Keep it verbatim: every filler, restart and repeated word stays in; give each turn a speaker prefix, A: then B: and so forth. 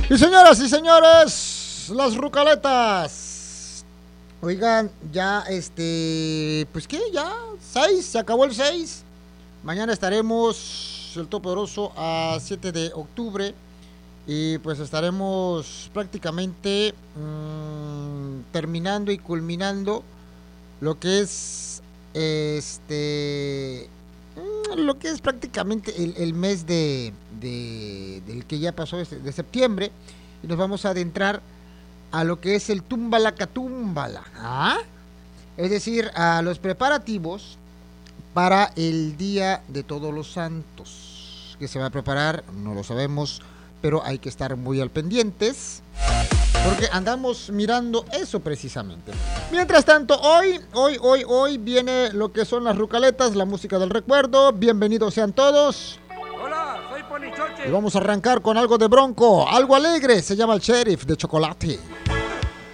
A: Y señoras y señores, las rucaletas. Oigan, ya este, pues qué, ya, seis, se acabó el seis. Mañana estaremos el Todopoderoso a siete de octubre. Y pues estaremos prácticamente mmm, terminando y culminando lo que es este lo que es prácticamente el, el mes de, de del que ya pasó de, de septiembre, y nos vamos a adentrar a lo que es el Tumbalacatúmbala, ¿ah? Es decir, a los preparativos para el Día de Todos los Santos, que se va a preparar, no lo sabemos, pero hay que estar muy al pendientes, porque andamos mirando eso precisamente. Mientras tanto, hoy, hoy, hoy, hoy viene lo que son las rucaletas, la música del recuerdo. Bienvenidos sean todos.
B: Hola, soy Ponichoche.
A: Y vamos a arrancar con algo de Bronco, algo alegre, se llama el Sheriff de Chocolate.